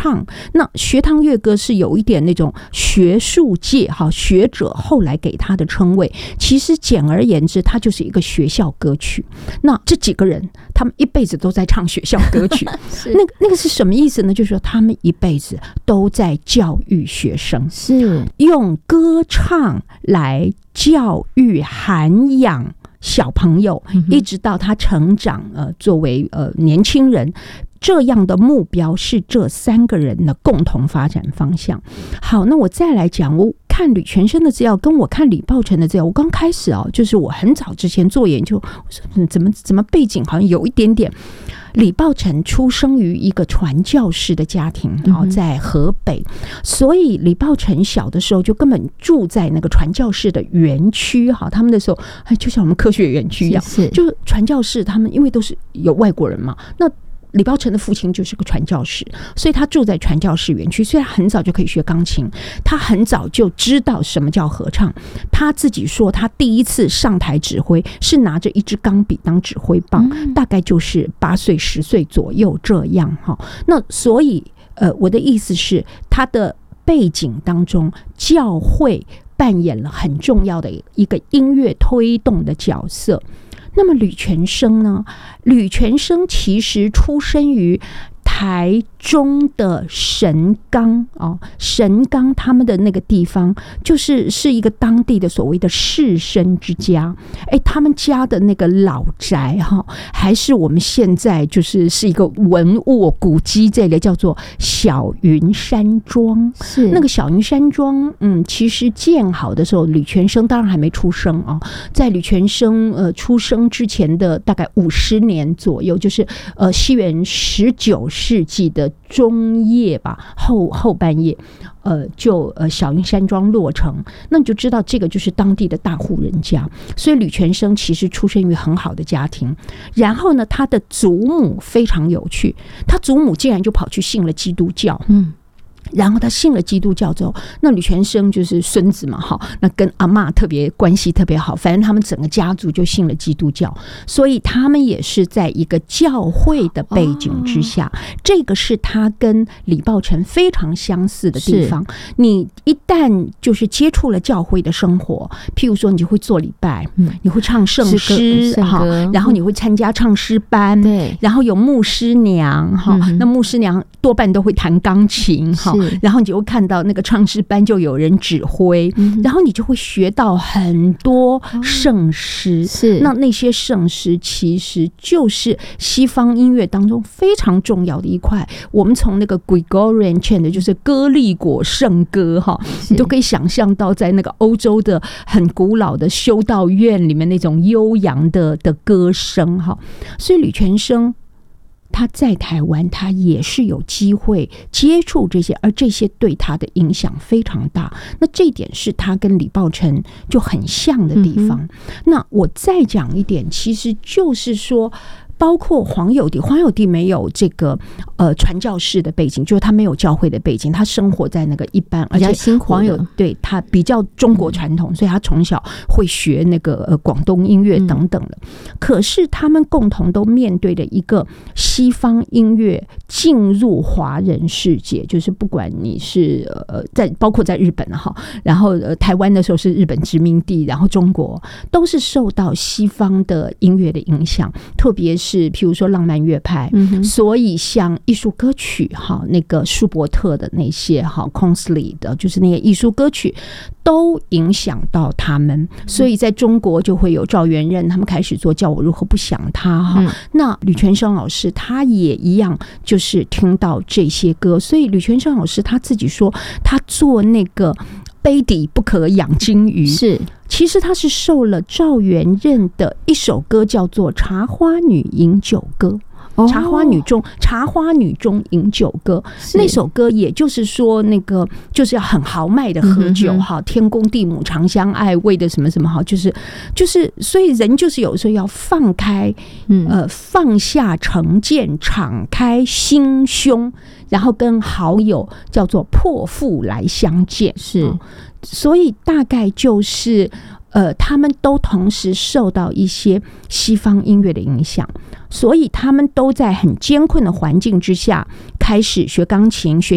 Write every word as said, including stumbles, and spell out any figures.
唱。那学堂乐歌是有一点那种学术界哈学者后来给他的称谓，其实简而言之，它就是一个学校歌曲。那这几个人，他们一辈子都在唱学校歌曲，那个那个是什么意思呢？就是说他们一辈子都在教育学生， 是用歌唱来教育涵养小朋友，一直到他成长，呃，作为呃年轻人，这样的目标是这三个人的共同发展方向。好，那我再来讲，我看吕全生的资料，跟我看李抱忱的资料，我刚开始哦，就是我很早之前做研究，我说怎么怎么背景好像有一点点。李抱忱出生于一个传教士的家庭，在河北，所以李抱忱小的时候就根本住在那个传教士的园区，他们那时候就像我们科学园区一样，就是传教士他们因为都是有外国人嘛，那李抱忱的父亲就是个传教士，所以他住在传教士园区，所以他很早就可以学钢琴，他很早就知道什么叫合唱。他自己说他第一次上台指挥是拿着一支钢笔当指挥棒，大概就是八岁十岁左右这样。那所以呃，我的意思是他的背景当中教会扮演了很重要的一个音乐推动的角色。那么吕全生呢？吕全生其实出生于台中的神冈哦，神冈他们的那个地方就是是一个当地的所谓的士绅之家，哎，他们家的那个老宅哈，还是我们现在就是是一个文物古迹，这类叫做小云山庄。是那个小云山庄，嗯，其实建好的时候，吕全生当然还没出生啊，在吕全生呃出生之前的大概五十年左右，就是呃西元十九世纪的中叶吧，后后半叶，呃，就呃小云山庄落成，那你就知道这个就是当地的大户人家。所以吕全生其实出生于很好的家庭，然后呢，他的祖母非常有趣，他祖母竟然就跑去信了基督教，嗯。然后他信了基督教之后，那吕全生就是孙子嘛，哈，那跟阿嬷特别关系特别好，反正他们整个家族就信了基督教，所以他们也是在一个教会的背景之下，哦、这个是他跟李抱忱非常相似的地方。你一旦就是接触了教会的生活，譬如说你就会做礼拜，嗯、你会唱圣诗哈，然后你会参加唱诗班，对，然后有牧师娘哈，嗯、那牧师娘多半都会弹钢琴哈。然后你就会看到那个唱诗班就有人指挥，嗯、然后你就会学到很多圣诗。哦、是那那些圣诗其实就是西方音乐当中非常重要的一块。我们从那个 Gregorian chant 就是歌利果圣歌哈，你都可以想象到在那个欧洲的很古老的修道院里面那种悠扬的的歌声哈。所以吕全生他在台湾，他也是有机会接触这些，而这些对他的影响非常大。那这一点是他跟李抱忱就很像的地方。嗯、那我再讲一点，其实就是说，包括黄友弟，黄友弟没有这个呃传教士的背景，就是他没有教会的背景，他生活在那个一般，而且黄友对他比较中国传统，所以他从小会学那个呃广东音乐等等的。可是他们共同都面对的一个西方音乐进入华人世界，就是不管你是呃在包括在日本哈，然后呃台湾的时候是日本殖民地，然后中国都是受到西方的音乐的影响，特别是。是，譬如说浪漫乐派，嗯、所以像艺术歌曲哈，那个舒伯特的那些哈 ，Consli 的，就是那些艺术歌曲，都影响到他们。所以在中国就会有赵元任他们开始做《叫我如何不想他》哈。嗯、那吕全生老师他也一样，就是听到这些歌，所以吕全生老师他自己说，他做那个。杯底不可养金鱼，是其实他是受了赵元任的一首歌叫做《茶花女饮酒歌》。哦、茶花女中茶花女中饮酒歌那首歌，也就是说那个就是要很豪迈的喝酒哈、嗯，天公地母常相爱，为的什么什么好，就是就是所以人就是有时候要放开，嗯、呃放下成见，敞开心胸，然后跟好友叫做破腹来相见，是、哦，所以大概就是呃，他们都同时受到一些西方音乐的影响，所以他们都在很艰困的环境之下开始学钢琴、学